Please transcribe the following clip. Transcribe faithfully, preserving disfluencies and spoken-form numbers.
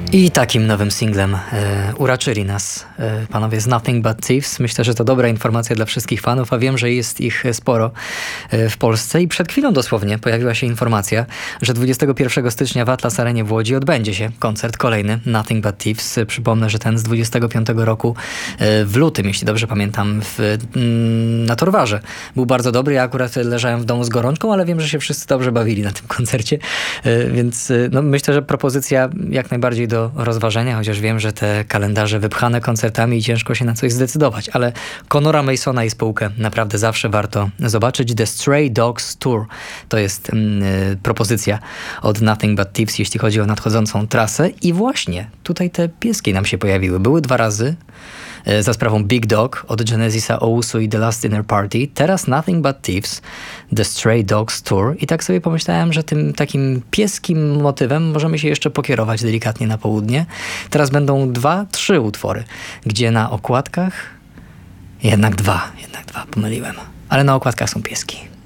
I takim nowym singlem e, uraczyli nas e, panowie z Nothing But Thieves. Myślę, że to dobra informacja dla wszystkich fanów, a wiem, że jest ich sporo e, w Polsce. I przed chwilą dosłownie pojawiła się informacja, że dwudziestego pierwszego stycznia w Atlas Arenie w Łodzi odbędzie się koncert kolejny Nothing But Thieves. Przypomnę, że ten z dwudziestego piątego roku e, w lutym, jeśli dobrze pamiętam, w, m, na Torwarze był bardzo dobry. Ja akurat leżałem w domu z gorączką, ale wiem, że się wszyscy dobrze bawili na tym koncercie. E, więc e, no, myślę, że propozycja jak najbardziej do rozważenia, chociaż wiem, że te kalendarze wypchane koncertami i ciężko się na coś zdecydować, ale Conora Masona i spółkę naprawdę zawsze warto zobaczyć. The Stray Dogs Tour to jest mm, y, propozycja od Nothing But Thieves, jeśli chodzi o nadchodzącą trasę. I właśnie tutaj te pieski nam się pojawiły. Były dwa razy y, za sprawą Big Dog od Genesisa, Ousu i The Last Dinner Party. Teraz Nothing But Thieves, The Stray Dogs Tour. I tak sobie pomyślałem, że tym takim pieskim motywem możemy się jeszcze pokierować delikatnie na południe. Teraz będą dwa, trzy utwory, gdzie na okładkach jednak dwa, jednak dwa, pomyliłem. Ale na okładkach są pieski.